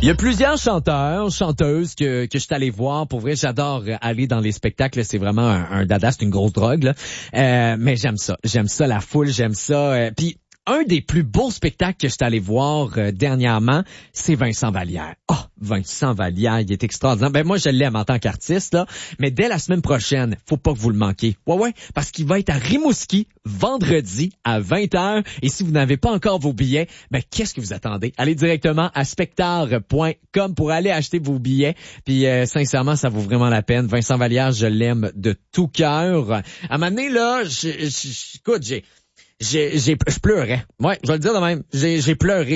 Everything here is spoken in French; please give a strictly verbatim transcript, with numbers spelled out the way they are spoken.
Il y a plusieurs chanteurs, chanteuses que que je suis allé voir. Pour vrai, j'adore aller dans les spectacles. C'est vraiment un, un dada, c'est une grosse drogue, là. Euh, mais j'aime ça. J'aime ça, la foule, j'aime ça. Euh, Puis un des plus beaux spectacles que je suis allé voir euh, dernièrement, c'est Vincent Vallière. Oh, Vincent Vallière, il est extraordinaire. Ben moi, je l'aime en tant qu'artiste, là. Mais dès la semaine prochaine, faut pas que vous le manquiez. Ouais, ouais, parce qu'il va être à Rimouski vendredi à vingt heures. Et si vous n'avez pas encore vos billets, ben qu'est-ce que vous attendez? Allez directement à spectar point com pour aller acheter vos billets. Puis euh, sincèrement, ça vaut vraiment la peine. Vincent Vallière, je l'aime de tout cœur. À un moment donné, là, je, je, écoute, j'ai... J'ai, j'ai, je pleurais. Ouais, je vais le dire de même. J'ai, j'ai pleuré.